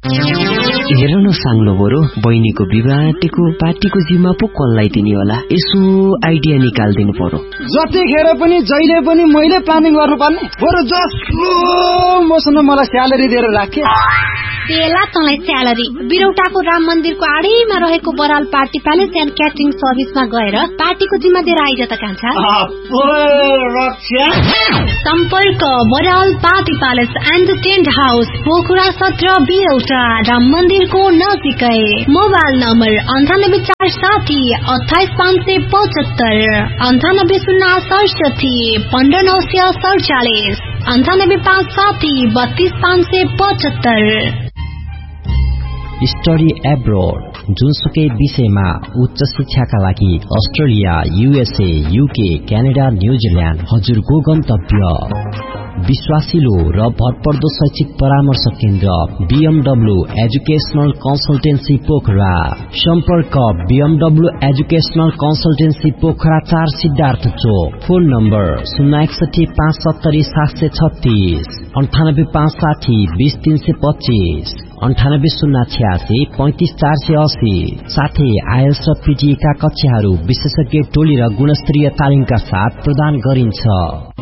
हेर न साङ्लो बरु बहिनीको विवाहको पार्टीको जिम्मा पो कसलाई दिने होला, यसो आइडिया निकाल्दिनु पर्यो। जतिखेर पनि जहिले पनि मैले प्लानिङ गर्नुपर्ने, बरु जसको मसँग मलाई स्यालेरी दिएर राखे। बेला तँलाई स्यालेरी बिरौटाको राम मन्दिरको आडैमा रहेको Baral party palace and catering सर्भिसमा गएर पार्टीको जिम्मा दिएर आइज त कान्छा। सम्पर्क Baral party palace and tent house, Pokhara 17 बिरौटा, Ram मन्दिरको नजिकै। Mobile number 9840 28575, 9806 15947, 98570 32575। स्टडी एब्रोड, जुनसुकै विषयमा उच्च शिक्षाका लागि Australia, USA, UK, Canada, New Zealand हजुरको गन्तव्य। विश्वासिलो र भरपर्दो शैक्षिक परामर्श केन्द्र BMW एजुकेशनल कन्सल्टेन्सी पोखरा। सम्पर्क BMW educational consultancy Pokhara 4 Siddhartha चोक। Phone number 061 570 736, 98560 20325, 98086 35480। साथै आइएल्स र PTE का कक्षाहरू विशेषज्ञ टोली र गुणस्तरीय तालिमका साथ प्रदान गरिन्छ।